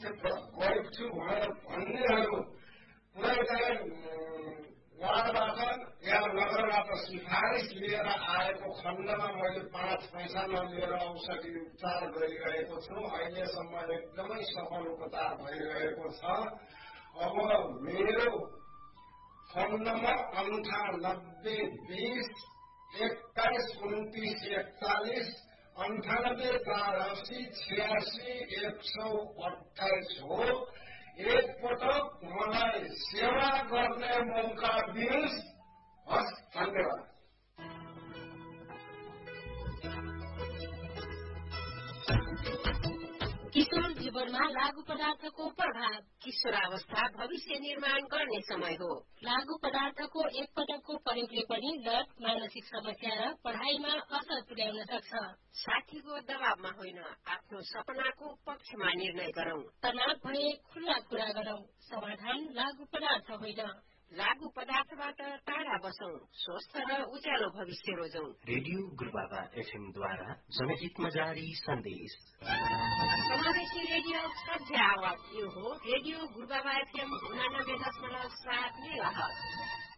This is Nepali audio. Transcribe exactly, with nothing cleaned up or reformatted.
गएको छु भनेर भन्नेहरू कुनै चाहिँ वार्डबाट या नगरबाट सिफारिस लिएर आएको खण्डमा मैले पाँच पैसा नलिएर औषधि उपचार गरिरहेको छु। अहिलेसम्म एकदमै सफल उपचार भइरहेको छ। अब मेरो फोन नम्बर अन्ठानब्बे बीस एक्काइस उन्तिस एकचालिस अन्ठानब्बे चार अस्सी छियासी एक सौ अठाइस हो। एकपटक मलाई सेवा गर्ने मौका दिनुहोस्। हस्, धन्यवाद। किशोर जीवनमा लागू पदार्थको प्रभाव। किशोरावस्था भविष्य निर्माण गर्ने समय हो। लागू पदार्थको एक पटकको प्रयोगले पनि लत, मानसिक समस्या र पढ़ाइमा असर पुर्याउन सक्छ। साथीको दबावमा होइन, आफ्नो सपनाको पक्षमा निर्णय गरौं। तनाव भए खुल्ला कुरा गरौं। समाधान लागू पदार्थ होइन। लागू पदार्थबाट टाढा बसौं। स्वस्थ र उज्यालो भविष्य रोजौं। रेडियो गुरुबाबा एफएमद्वारा जनहितमा जारी सन्देश। समावेशी रेडियो सभ्य आवाज यो हो। रेडियो गुरुबाबा एफएम उनानब्बे दशमलव सात मेगाहर्ज।